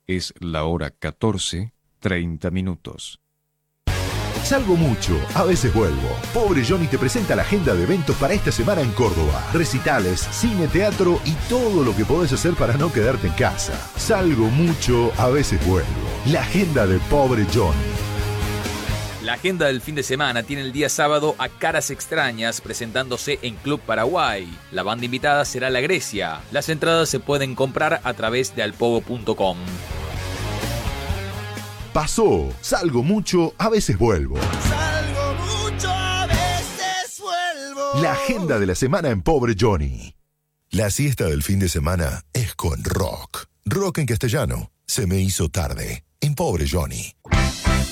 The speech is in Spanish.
Es la hora 14:30. Salgo mucho, a veces vuelvo. Pobre Johnny te presenta la agenda de eventos para esta semana en Córdoba. Recitales, cine, teatro y todo lo que podés hacer para no quedarte en casa. Salgo mucho, a veces vuelvo. La agenda de Pobre Johnny. La agenda del fin de semana tiene el día sábado a Caras Extrañas presentándose en Club Paraguay. La banda invitada será La Grecia. Las entradas se pueden comprar a través de alpogo.com. Pasó, salgo mucho, a veces vuelvo. Salgo mucho, a veces vuelvo. La agenda de la semana en Pobre Johnny. La siesta del fin de semana es con rock. Rock en castellano. Se me hizo tarde en Pobre Johnny.